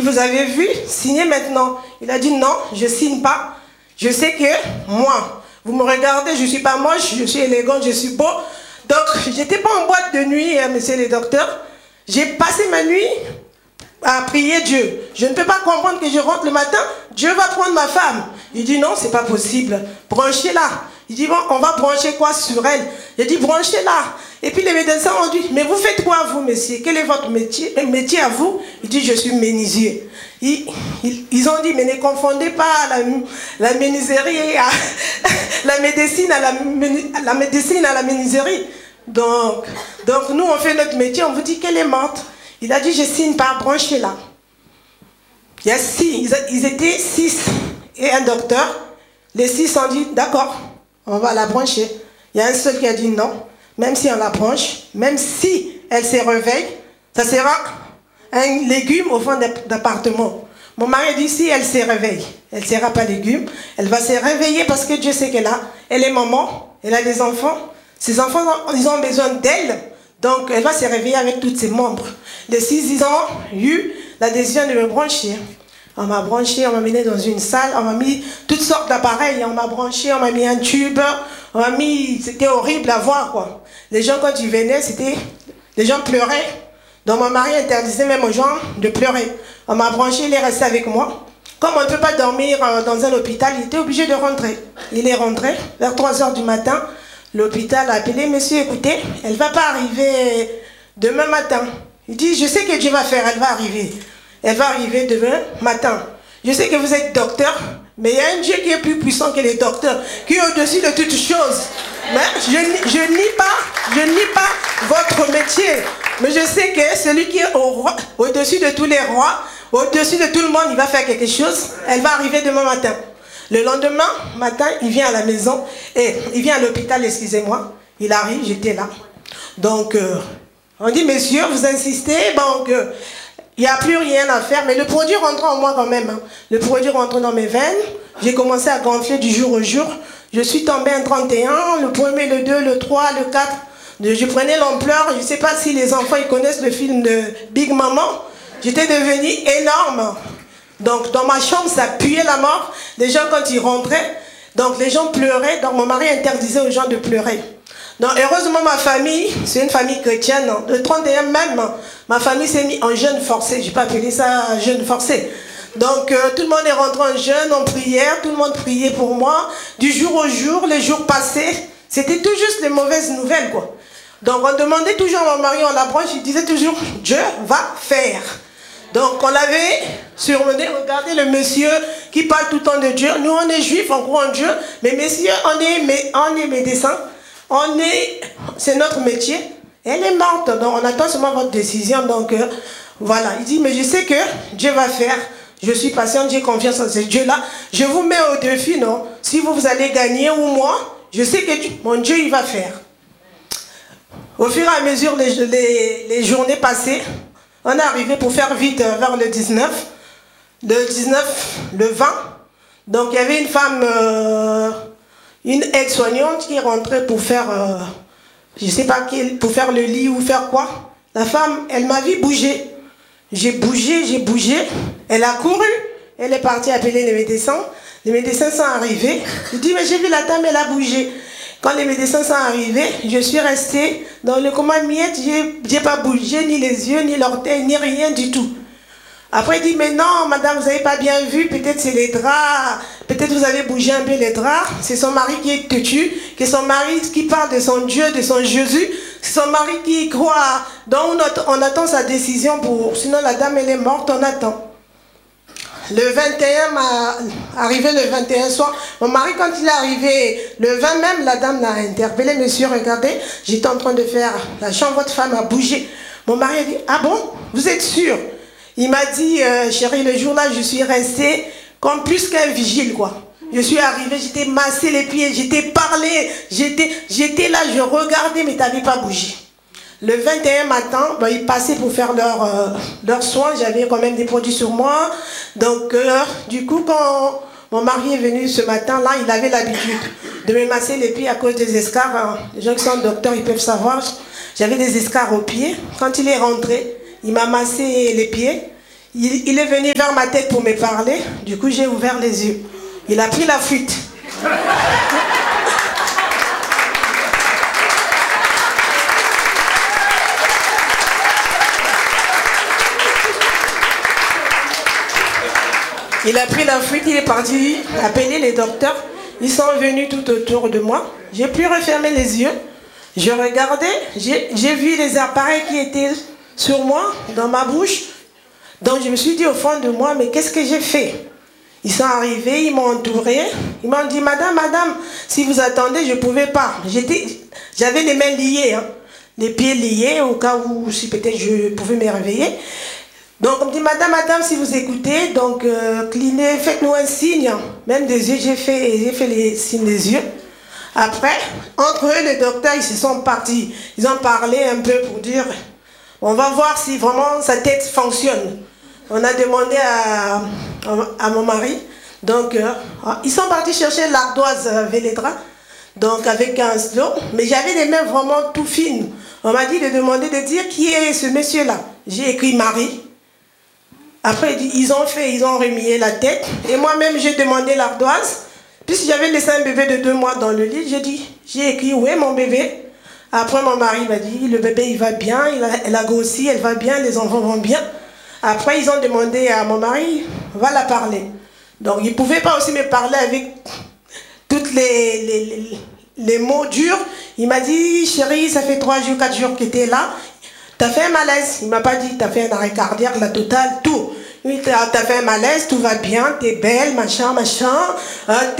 vous avez vu, signez maintenant. Il a dit non, je ne signe pas. Je sais que moi, vous me regardez, je ne suis pas moche, je suis élégante, je suis beau. Donc, je n'étais pas en boîte de nuit, monsieur le docteur. J'ai passé ma nuit à prier Dieu. Je ne peux pas comprendre que je rentre le matin, Dieu va prendre ma femme. Il dit non, c'est pas possible. Branchez-la. Il dit bon, on va brancher quoi sur elle? J'ai dit branchez-la. Et puis les médecins ont dit, mais vous faites quoi vous, monsieur? Quel est votre métier à vous? Il dit, je suis menuisier. Ils ont dit, mais ne confondez pas la menuiserie à la médecine à la menuiserie. Donc nous, on fait notre métier, on vous dit qu'elle est morte. Il a dit, je signe pas, branchez-la. Il y a ils étaient 6 et un docteur. Les 6 ont dit, d'accord, on va la brancher. Il y a un seul qui a dit non, même si on la branche, même si elle se réveille, ça sera un légume au fond d'appartement. Mon mari a dit, si elle se réveille, elle ne sera pas légume, elle va se réveiller parce que Dieu sait qu'elle est maman, elle a des enfants. Ses enfants, ils ont besoin d'elle, donc elle va se réveiller avec tous ses membres. Les 6, ils ont eu la décision de me brancher. On m'a branché, on m'a mené dans une salle, on m'a mis toutes sortes d'appareils, on m'a branché, on m'a mis un tube, on m'a mis, c'était horrible à voir quoi. Les gens quand ils venaient, les gens pleuraient. Donc mon mari interdisait même aux gens de pleurer. On m'a branché, il est resté avec moi. Comme on ne peut pas dormir dans un hôpital, il était obligé de rentrer. Il est rentré vers 3 h du matin. L'hôpital a appelé, monsieur, écoutez, elle ne va pas arriver demain matin. Il dit, je sais que Dieu va faire, elle va arriver. Elle va arriver demain matin. Je sais que vous êtes docteur, mais il y a un Dieu qui est plus puissant que les docteurs, qui est au-dessus de toutes choses. Mais je nie pas votre métier. Mais je sais que celui qui est au-dessus de tous les rois, au-dessus de tout le monde, il va faire quelque chose. Elle va arriver demain matin. Le lendemain matin, il vient à la maison, et il vient à l'hôpital, excusez-moi. Il arrive, j'étais là. Donc, on dit, messieurs, vous insistez, donc... il n'y a plus rien à faire, mais le produit rentre en moi quand même. Hein. Le produit rentre dans mes veines. J'ai commencé à gonfler du jour au jour. Je suis tombée un 31, le 1er, le 2, le 3, le 4. Je prenais l'ampleur. Je ne sais pas si les enfants ils connaissent le film de Big Maman. J'étais devenue énorme. Donc dans ma chambre, ça puait la mort. Les gens quand ils rentraient, donc les gens pleuraient. Donc mon mari interdisait aux gens de pleurer. Donc, heureusement, ma famille, c'est une famille chrétienne. Le 31 même, ma famille s'est mise en jeûne forcé. Je n'ai pas appelé ça jeûne forcé. Donc, tout le monde est rentré en jeûne, en prière. Tout le monde priait pour moi. Du jour au jour, les jours passaient. C'était tout juste les mauvaises nouvelles, quoi. Donc, on demandait toujours à mon mari, on l'approche, il disait toujours, Dieu va faire. Donc, on l'avait surmené. Regardez le monsieur qui parle tout le temps de Dieu. Nous, on est juifs, on croit en Dieu. Mais messieurs, on est médecins. C'est notre métier. Elle est morte, donc on attend seulement votre décision. Donc voilà, il dit, mais je sais que Dieu va faire. Je suis patiente, j'ai confiance en ce Dieu-là. Je vous mets au défi, non? Si vous allez gagner ou moi, je sais que mon Dieu, il va faire. Au fur et à mesure, les journées passées, on est arrivé pour faire vite vers le 19. Le 19, le 20. Donc il y avait une femme... une aide-soignante qui est rentrée pour faire, je ne sais pas, pour faire le lit ou faire quoi. La femme, elle m'a vu bouger. J'ai bougé. Elle a couru. Elle est partie appeler les médecins. Les médecins sont arrivés. Je dis, mais j'ai vu la dame, elle a bougé. Quand les médecins sont arrivés, je suis restée dans le coma miette. Je n'ai pas bougé, ni les yeux, ni l'orteil, ni rien du tout. Après, il dit, mais non, madame, vous n'avez pas bien vu, peut-être c'est les draps, peut-être vous avez bougé un peu les draps. C'est son mari qui est têtu, c'est son mari qui parle de son Dieu, de son Jésus. C'est son mari qui croit. Donc, on attend sa décision pour... Sinon, la dame, elle est morte, on attend. Le 21, arrivé le 21 soir, mon mari, quand il est arrivé, le 20 même, la dame l'a interpellé. Monsieur, regardez, j'étais en train de faire la chambre, votre femme a bougé. Mon mari a dit, ah bon, vous êtes sûr? Il m'a dit, chérie, le jour-là, je suis restée comme plus qu'un vigile, quoi. Je suis arrivée, j'étais massé les pieds, j'étais parlé, j'étais là, je regardais, mais tu n'avais pas bougé. Le 21 matin, ben, ils passaient pour faire leurs soins, j'avais quand même des produits sur moi. Donc, du coup, quand mon mari est venu ce matin-là, il avait l'habitude de me masser les pieds à cause des escarres. Les gens qui sont docteurs, ils peuvent savoir. J'avais des escarres aux pieds. Quand il est rentré, il m'a massé les pieds. il est venu vers ma tête pour me parler. Du coup, j'ai ouvert les yeux. Il a pris la fuite. Il a pris la fuite, il est parti appeler les docteurs. Ils sont venus tout autour de moi. J'ai pu refermer les yeux. Je regardais, j'ai vu les appareils qui étaient sur moi, dans ma bouche. Donc je me suis dit au fond de moi, mais qu'est-ce que j'ai fait? Ils sont arrivés, ils m'ont entouré. Ils m'ont dit, madame, si vous attendez, je ne pouvais pas. J'avais les mains liées, hein, les pieds liés, au cas où si peut-être je pouvais me réveiller. Donc on me dit, madame, si vous écoutez, donc clinez, faites-nous un signe. Même des yeux, j'ai fait les signes des yeux. Après, entre eux, les docteurs, ils se sont partis. Ils ont parlé un peu pour dire, on va voir si vraiment sa tête fonctionne. On a demandé à mon mari. Donc, ils sont partis chercher l'ardoise Vélédra, donc avec un stylo. Mais j'avais les mains vraiment tout fines. On m'a dit de demander de dire qui est ce monsieur-là. J'ai écrit Marie. Après, ils ont remué la tête. Et moi-même, j'ai demandé l'ardoise. Puisque j'avais laissé un bébé de 2 mois dans le lit, j'ai écrit, où est mon bébé? Après, mon mari m'a dit, le bébé, il va bien, elle a grossi, elle va bien, les enfants vont bien. Après, ils ont demandé à mon mari, va la parler. Donc, il ne pouvait pas aussi me parler avec tous les mots durs. Il m'a dit, chérie, ça fait 3 jours, 4 jours que tu es là. Tu as fait un malaise. Il ne m'a pas dit, tu as fait un arrêt cardiaque, la totale, tout. Oui, tu as fait un malaise, tout va bien, tu es belle, machin. Donc, je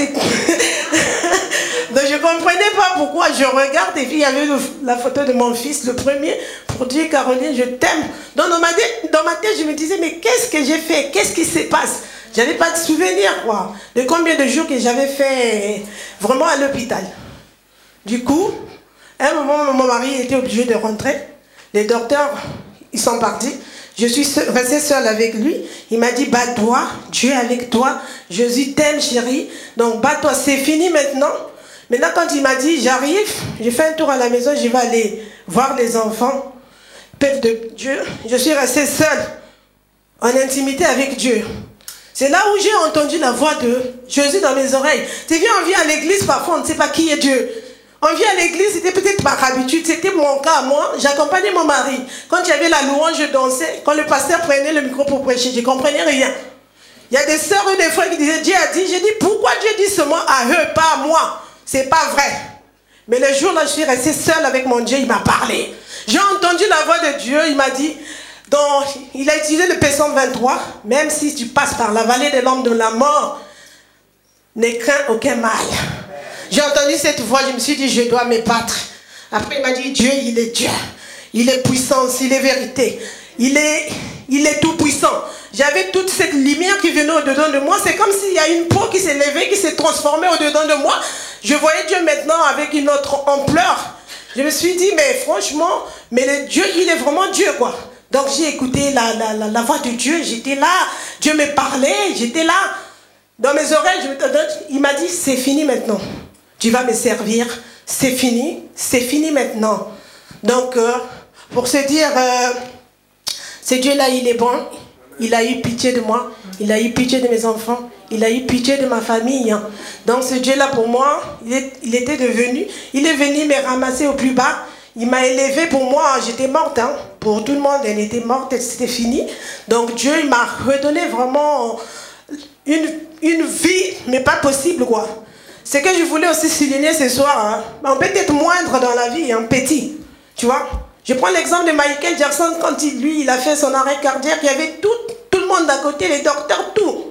ne comprenais pas pourquoi. Je regarde et puis il y avait la photo de mon fils, le premier, pour dire, Caroline, je t'aime. Donc, dans ma tête, je me disais, mais qu'est-ce que j'ai fait? Qu'est-ce qui se passe? Je n'avais pas de souvenir, quoi, de combien de jours que j'avais fait vraiment à l'hôpital. Du coup, à un moment, mon mari était obligé de rentrer. Les docteurs, ils sont partis. Je suis restée seule avec lui. Il m'a dit, bats-toi, Dieu est avec toi. Jésus t'aime, chérie. Donc, bats-toi, c'est fini maintenant. Maintenant, quand il m'a dit, j'arrive, j'ai fait un tour à la maison, je vais aller voir les enfants. Peuple de Dieu, je suis restée seule, en intimité avec Dieu. C'est là où j'ai entendu la voix de Jésus dans mes oreilles. Tu viens, on vient à l'église, parfois on ne sait pas qui est Dieu. On vient à l'église, c'était peut-être par habitude, c'était mon cas à moi. J'accompagnais mon mari. Quand il y avait la louange, je dansais. Quand le pasteur prenait le micro pour prêcher, je ne comprenais rien. Il y a des sœurs et des frères qui disaient, Dieu a dit. J'ai dit, pourquoi Dieu dit seulement à eux, pas à moi? C'est pas vrai. Mais le jour-là, je suis restée seule avec mon Dieu, il m'a parlé. J'ai entendu la voix de Dieu, il m'a dit, donc, il a utilisé le psaume 23, même si tu passes par la vallée de l'ombre de la mort, ne crains aucun mal. J'ai entendu cette voix, je me suis dit, je dois me battre. Après, il m'a dit, Dieu, il est Dieu. Il est puissance, il est vérité. Il est tout puissant. J'avais toute cette lumière qui venait au-dedans de moi. C'est comme s'il y a une peau qui s'est levée, qui s'est transformée au-dedans de moi. Je voyais Dieu maintenant avec une autre ampleur. Je me suis dit, mais franchement, mais le Dieu, il est vraiment Dieu, quoi. Donc j'ai écouté la voix de Dieu. J'étais là, Dieu me parlait, j'étais là. Dans mes oreilles, il m'a dit, c'est fini maintenant. Tu vas me servir, c'est fini maintenant. Donc, pour se dire, ce Dieu-là, il est bon, il a eu pitié de moi, il a eu pitié de mes enfants, il a eu pitié de ma famille. Donc, ce Dieu-là, pour moi, il était devenu, il est venu me ramasser au plus bas, il m'a élevé pour moi, j'étais morte, hein. Pour tout le monde, elle était morte, c'était fini. Donc, Dieu, il m'a redonné vraiment une vie, mais pas possible, quoi. Ce que je voulais aussi souligner ce soir, hein, on peut être moindre dans la vie, hein, petit, tu vois. Je prends l'exemple de Michael Jackson, quand il a fait son arrêt cardiaque, il y avait tout le monde d'à côté, les docteurs, tout.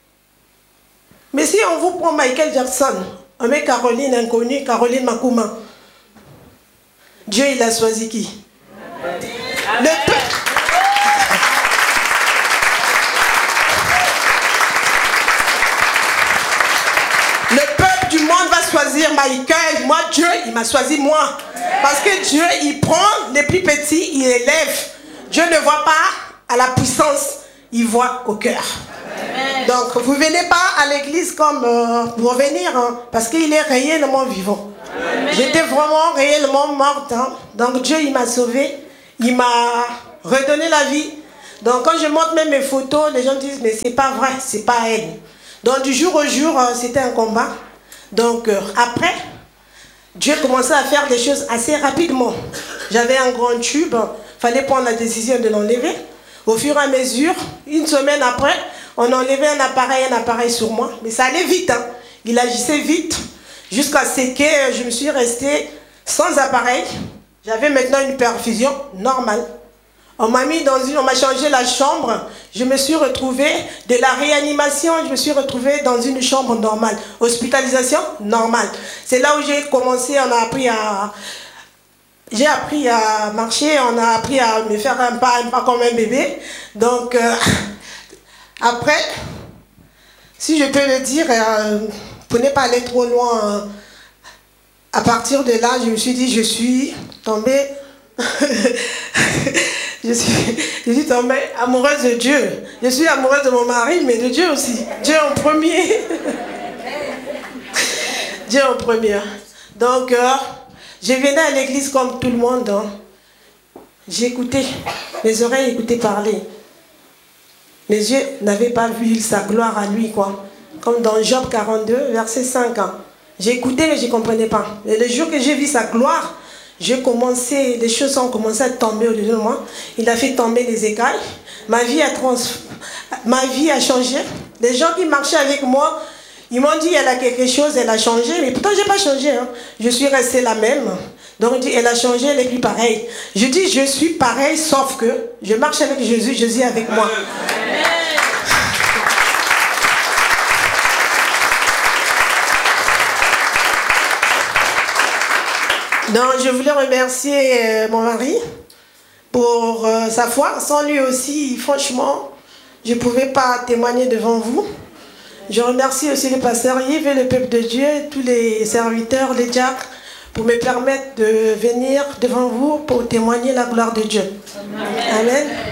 Mais si on vous prend Michael Jackson, on met Caroline inconnue, Caroline Makouma, Dieu, il a choisi qui? Amen. Le peuple du monde va choisir Michael. Moi, Dieu, il m'a choisi moi. Parce que Dieu, il prend les plus petits, il élève. Dieu ne voit pas à la puissance, il voit au cœur. Amen. Donc, vous ne venez pas à l'église comme pour venir, hein, parce qu'il est réellement vivant. J'étais vraiment réellement morte. Hein. Donc, Dieu, il m'a sauvée. Il m'a redonné la vie. Donc quand je montre même mes photos, les gens disent mais c'est pas vrai, c'est pas elle. Donc du jour au jour, c'était un combat. Donc après, Dieu commençait à faire des choses assez rapidement. J'avais un grand tube, fallait prendre la décision de l'enlever. Au fur et à mesure, une semaine après, on enlevait un appareil sur moi. Mais ça allait vite, hein. Il agissait vite, jusqu'à ce que je me suis restée sans appareil. J'avais maintenant une perfusion normale. On m'a changé la chambre. Je me suis retrouvée de la réanimation, je me suis retrouvée dans une chambre normale. Hospitalisation normale. C'est là où j'ai commencé, j'ai appris à marcher, on a appris à me faire un pas comme un bébé. Donc, après, si je peux le dire, pour ne pas aller trop loin, à partir de là, je me suis dit, je suis tombée, je suis tombée amoureuse de Dieu. Je suis amoureuse de mon mari, mais de Dieu aussi. Dieu en premier. Dieu en premier. Donc, je venais à l'église comme tout le monde. Hein. J'écoutais, mes oreilles écoutaient parler. Mes yeux n'avaient pas vu sa gloire à lui, quoi. Comme dans Job 42, verset 5. Hein. J'écoutais, mais je ne comprenais pas. Et le jour que j'ai vu sa gloire, les choses ont commencé à tomber au-dessus de moi. Il a fait tomber les écailles. Ma vie a changé. Les gens qui marchaient avec moi, ils m'ont dit elle a quelque chose, elle a changé. Mais pourtant, je n'ai pas changé. Hein. Je suis restée la même. Donc, on dit elle a changé, elle n'est plus pareille. Je dis je suis pareil, sauf que je marche avec Jésus, Jésus est avec moi. Donc, je voulais remercier mon mari pour sa foi. Sans lui aussi, franchement, je ne pouvais pas témoigner devant vous. Je remercie aussi le pasteur Yves et le peuple de Dieu, tous les serviteurs, les diacres, pour me permettre de venir devant vous pour témoigner la gloire de Dieu. Amen.